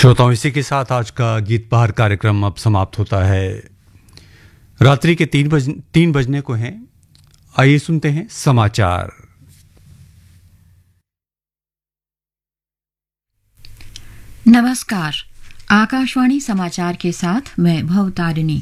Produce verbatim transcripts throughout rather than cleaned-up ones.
श्रोताओं, इसी के साथ आज का गीत बहार कार्यक्रम अब समाप्त होता है। रात्रि के तीन बज तीन बजने को हैं। आइए सुनते हैं समाचार। नमस्कार, आकाशवाणी समाचार के साथ मैं भवतारिणी।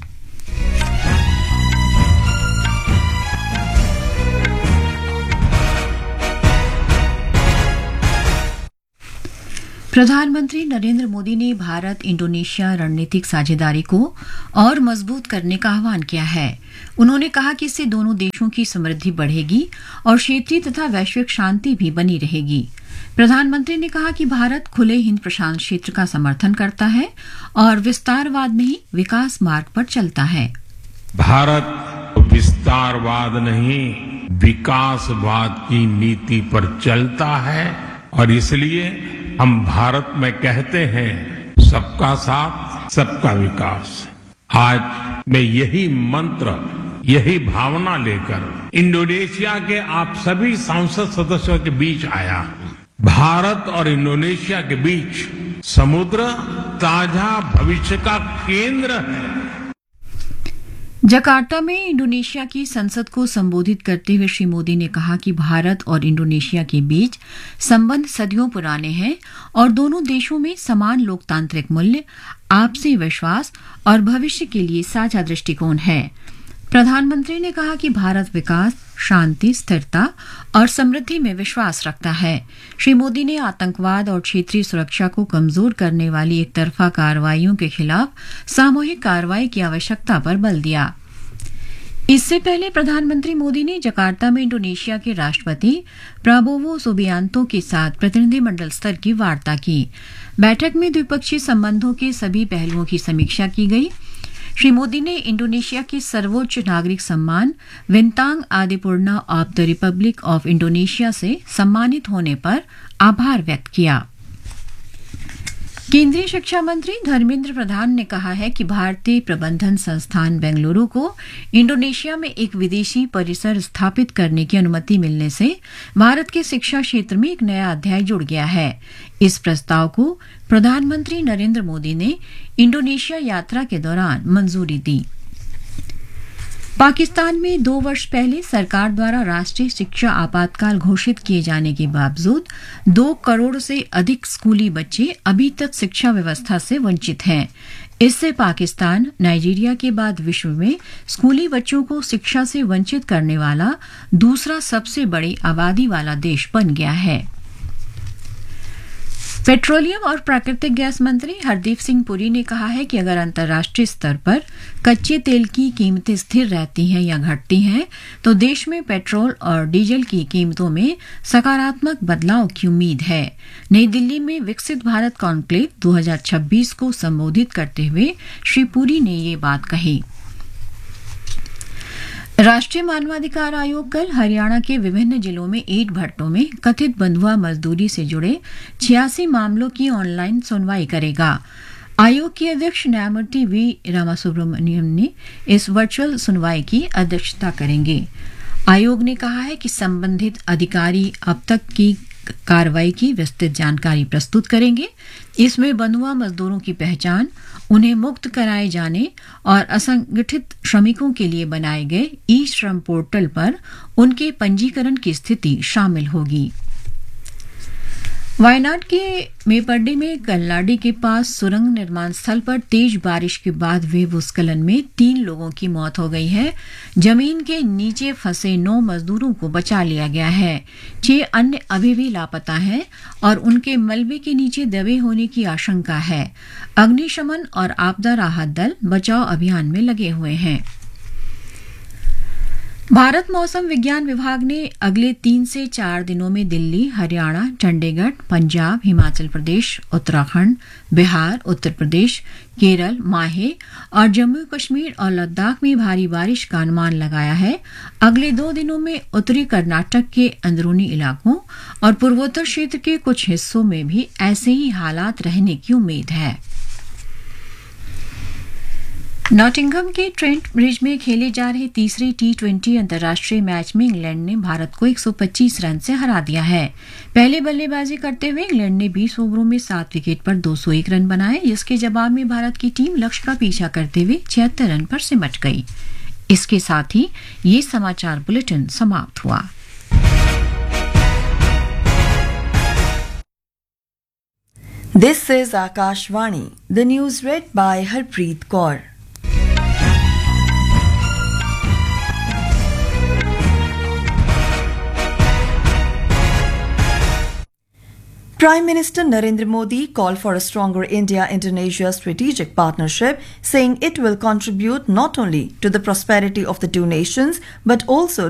प्रधानमंत्री नरेंद्र मोदी ने भारत इंडोनेशिया रणनीतिक साझेदारी को और मजबूत करने का आह्वान किया है। उन्होंने कहा कि इससे दोनों देशों की समृद्धि बढ़ेगी और क्षेत्रीय तथा वैश्विक शांति भी बनी रहेगी। प्रधानमंत्री ने कहा कि भारत खुले हिंद प्रशांत क्षेत्र का समर्थन करता है और विस्तारवाद नहीं, विकास मार्ग पर चलता है। भारत विस्तारवाद नहीं, विकासवाद की नीति पर चलता है और इसलिए हम भारत में कहते हैं सबका साथ सबका विकास। आज मैं यही मंत्र, यही भावना लेकर इंडोनेशिया के आप सभी सांसद सदस्यों के बीच आया हूं। भारत और इंडोनेशिया के बीच समुद्र साझा भविष्य का केंद्र है। जकार्ता में इंडोनेशिया की संसद को संबोधित करते हुए श्री मोदी ने कहा कि भारत और इंडोनेशिया के बीच संबंध सदियों पुराने हैं और दोनों देशों में समान लोकतांत्रिक मूल्य, आपसी विश्वास और भविष्य के लिए साझा दृष्टिकोण है। प्रधानमंत्री ने कहा कि भारत विकास, शांति, स्थिरता और समृद्धि में विश्वास रखता है। श्री मोदी ने आतंकवाद और क्षेत्रीय सुरक्षा को कमजोर करने वाली एकतरफा कार्रवाइयों के खिलाफ सामूहिक कार्रवाई की आवश्यकता पर बल दिया। इससे पहले प्रधानमंत्री मोदी ने जकार्ता में इंडोनेशिया के राष्ट्रपति प्राबोवो सुबियांतो के साथ प्रतिनिधिमंडल स्तर की वार्ता की। बैठक में द्विपक्षीय संबंधों के सभी पहलुओं की समीक्षा की गई। श्री मोदी ने इंडोनेशिया के सर्वोच्च नागरिक सम्मान विंतांग आदिपुर्ना of the Republic of Indonesia से सम्मानित होने पर आभार व्यक्त किया। केंद्रीय शिक्षा मंत्री धर्मेंद्र प्रधान ने कहा है कि भारतीय प्रबंधन संस्थान बेंगलुरु को इंडोनेशिया में एक विदेशी परिसर स्थापित करने की अनुमति मिलने से भारत के शिक्षा क्षेत्र में एक नया अध्याय जुड़ गया है। इस प्रस्ताव को प्रधानमंत्री नरेंद्र मोदी ने इंडोनेशिया यात्रा के दौरान मंजूरी दी। पाकिस्तान में दो वर्ष पहले सरकार द्वारा राष्ट्रीय शिक्षा आपातकाल घोषित किए जाने के बावजूद दो करोड़ से अधिक स्कूली बच्चे अभी तक शिक्षा व्यवस्था से वंचित हैं। इससे पाकिस्तान नाइजीरिया के बाद विश्व में स्कूली बच्चों को शिक्षा से वंचित करने वाला दूसरा सबसे बड़ी आबादी वाला देश बन गया है। पेट्रोलियम और प्राकृतिक गैस मंत्री हरदीप सिंह पुरी ने कहा है कि अगर अंतर्राष्ट्रीय स्तर पर कच्चे तेल की कीमतें स्थिर रहती हैं या घटती हैं तो देश में पेट्रोल और डीजल की कीमतों में सकारात्मक बदलाव की उम्मीद है। नई दिल्ली में विकसित भारत कॉन्क्लेव दो हज़ार छब्बीस को संबोधित करते हुए श्री पुरी ने ये बात कही। राष्ट्रीय मानवाधिकार आयोग कल हरियाणा के विभिन्न जिलों में ईंट भट्टों में कथित बंधुआ मजदूरी से जुड़े छियासी मामलों की ऑनलाइन सुनवाई करेगा। आयोग के अध्यक्ष न्यायमूर्ति वी रामासुब्रमण्यम ने इस वर्चुअल सुनवाई की अध्यक्षता करेंगे। आयोग ने कहा है कि संबंधित अधिकारी अब तक की कार्रवाई की विस्तृत जानकारी प्रस्तुत करेंगे। इसमें बंधुआ मजदूरों की पहचान, उन्हें मुक्त कराए जाने और असंगठित श्रमिकों के लिए बनाए गए ई श्रम पोर्टल पर उनके पंजीकरण की स्थिति शामिल होगी। वायनाड के मेपड्डी में कल्लाडी के पास सुरंग निर्माण स्थल पर तेज बारिश के बाद हुए भूस्खलन में तीन लोगों की मौत हो गई है। जमीन के नीचे फंसे नौ मजदूरों को बचा लिया गया है। छह अन्य अभी भी लापता हैं और उनके मलबे के नीचे दबे होने की आशंका है। अग्निशमन और आपदा राहत दल बचाव अभियान में लगे हुए हैं। भारत मौसम विज्ञान विभाग ने अगले तीन से चार दिनों में दिल्ली, हरियाणा, चंडीगढ़, पंजाब, हिमाचल प्रदेश, उत्तराखंड, बिहार, उत्तर प्रदेश, केरल, माहे और जम्मू कश्मीर और लद्दाख में भारी बारिश का अनुमान लगाया है। अगले दो दिनों में उत्तरी कर्नाटक के अंदरूनी इलाकों और पूर्वोत्तर क्षेत्र के कुछ हिस्सों में भी ऐसे ही हालात रहने की उम्मीद है। नॉटिंघम के ट्रेंट ब्रिज में खेले जा रहे तीसरे टी ट्वेंटी अंतर्राष्ट्रीय मैच में इंग्लैंड ने भारत को एक सौ पच्चीस रन से हरा दिया है। पहले बल्लेबाजी करते हुए इंग्लैंड ने बीस ओवरों में सात विकेट पर दो सौ एक रन बनाए, जिसके जवाब में भारत की टीम लक्ष्य का पीछा करते हुए छिहत्तर रन पर सिमट गई। इसके साथ ही ये समाचार बुलेटिन समाप्त हुआ। This is Akashvani. The news read by Harpreet Kaur. Prime Minister Narendra Modi called for a stronger India-Indonesia strategic partnership, saying it will contribute not only to the prosperity of the two nations but also